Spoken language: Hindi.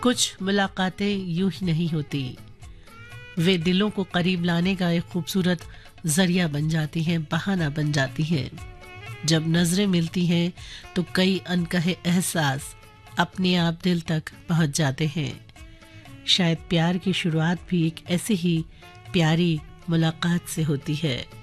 कुछ मुलाकातें यूं ही नहीं होती, वे दिलों को करीब लाने का एक खूबसूरत जरिया बन जाती हैं, बहाना बन जाती हैं। जब नजरें मिलती हैं तो कई अनकहे एहसास अपने आप दिल तक पहुंच जाते हैं। शायद प्यार की शुरुआत भी एक ऐसी ही प्यारी मुलाकात से होती है।